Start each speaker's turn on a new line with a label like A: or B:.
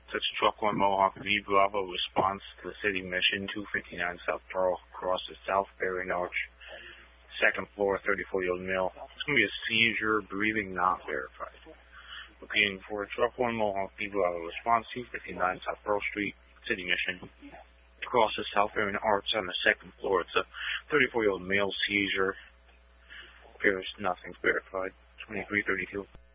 A: That's truck 1 Mohawk V Bravo response to the city mission 259 South Pearl, crosses South Berrien Arch, second floor, 34-year-old male. It's going to be a seizure, breathing not verified. Repeating for truck 1 Mohawk V Bravo response 259 South Pearl Street, city mission. Crosses South Berrien Arch on the second floor. It's a 34-year-old male seizure. Appears nothing's verified. 2332.